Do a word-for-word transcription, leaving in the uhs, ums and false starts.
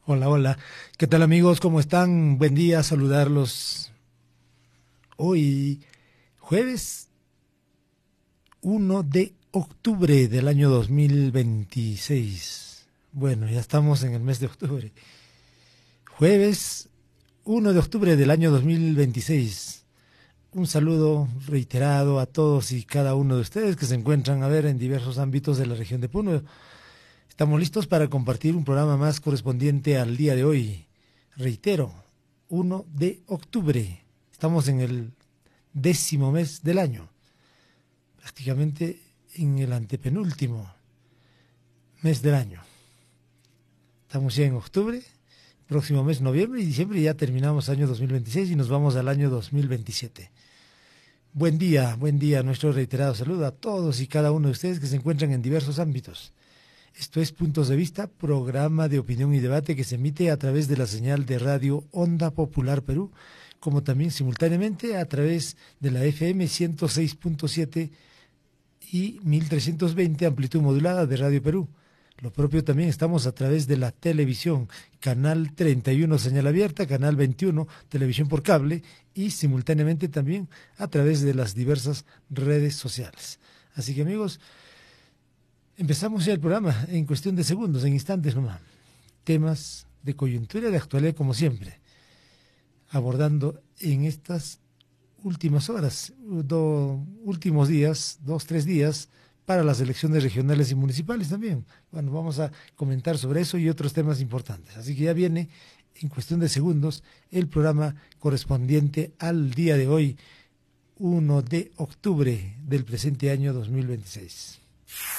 Hola, hola. ¿Qué tal, amigos? ¿Cómo están? Buen día, saludarlos. Hoy, jueves uno de octubre del año dos mil veintiséis. Bueno, ya estamos en el mes de octubre. Jueves uno de octubre del año dos mil veintiséis. Un saludo reiterado a todos y cada uno de ustedes que se encuentran a ver en diversos ámbitos de la región de Puno. Estamos listos para compartir un programa más correspondiente al día de hoy. Reitero, uno de octubre. Estamos en el décimo mes del año, prácticamente en el antepenúltimo mes del año. Estamos ya en octubre, próximo mes noviembre y diciembre, y ya terminamos año dos mil veintiséis y nos vamos al año dos mil veintisiete. Buen día, buen día, nuestro reiterado saludo a todos y cada uno de ustedes que se encuentran en diversos ámbitos. Esto es Puntos de Vista, programa de opinión y debate que se emite a través de la señal de radio Onda Popular Perú, como también simultáneamente a través de la F M ciento seis punto siete y mil trescientos veinte amplitud modulada de Radio Perú. Lo propio también estamos a través de la televisión, canal treinta y uno señal abierta, canal veintiuno televisión por cable y simultáneamente también a través de las diversas redes sociales. Así que, amigos, empezamos ya el programa en cuestión de segundos, en instantes nomás. Temas de coyuntura y de actualidad como siempre, abordando en estas últimas horas, do, últimos días, dos, tres días, para las elecciones regionales y municipales también. Bueno, vamos a comentar sobre eso y otros temas importantes. Así que ya viene en cuestión de segundos el programa correspondiente al día de hoy, uno de octubre del presente año dos mil veintiséis.